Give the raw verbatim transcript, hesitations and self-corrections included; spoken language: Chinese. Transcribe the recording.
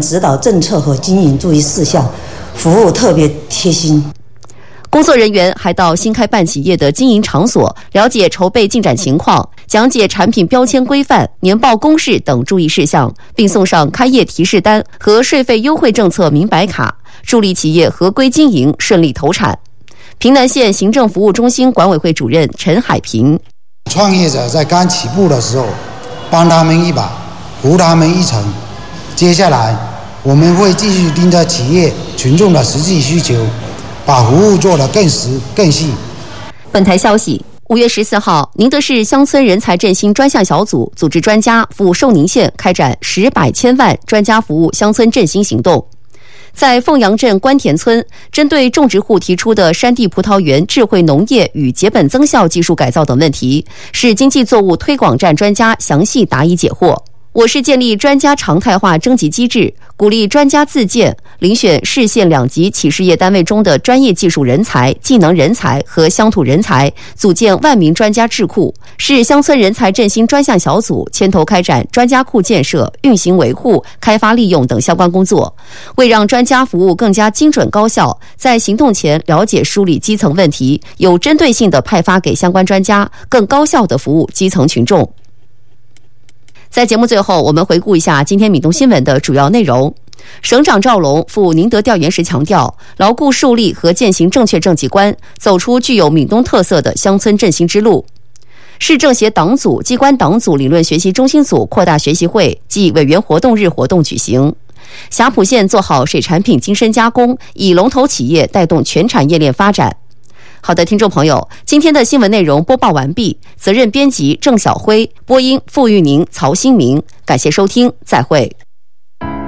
指导政策和经营注意事项，服务特别贴心。 工作人员还到新开办企业的经营场所，了解筹备进展情况，讲解产品标签规范、年报公示等注意事项，并送上开业提示单和税费优惠政策明白卡，助力企业合规经营，顺利投产。平南县行政服务中心管委会主任陈海平： 创业者在刚起步的时候，帮他们一把，扶他们一程。接下来，我们会继续盯着企业群众的实际需求，把服务做得更实更细。 本台消息，五月十四号，宁德市乡村人才振兴专项小组组织专家赴寿宁县开展十百千万专家服务乡村振兴行动。在凤阳镇关田村，针对种植户提出的山地葡萄园智慧农业与节本增效技术改造等问题，市经济作物推广站专家详细答疑解惑。我市建立专家常态化征集机制，鼓励专家自荐，遴选市县两级企事业单位中的专业技术人才、技能人才和乡土人才，组建万名专家智库。市乡村人才振兴专项小组牵头开展专家库建设、运行维护、开发利用等相关工作。为让专家服务更加精准高效，在行动前了解梳理基层问题，有针对性地派发给相关专家，更高效地服务基层群众。在节目最后，我们回顾一下今天闽东新闻的主要内容。省长赵龙赴宁德调研时强调，牢固树立和践行正确政绩观，走出具有闽东特色的乡村振兴之路。市政协党组、机关党组理论学习中心组扩大学习会暨委员活动日活动举行。霞浦县做好水产品精深加工，以龙头企业带动全产业链发展。好的，听众朋友，今天的新闻内容播报完毕，责任编辑郑晓辉，播音付玉宁、曹新明，感谢收听，再会。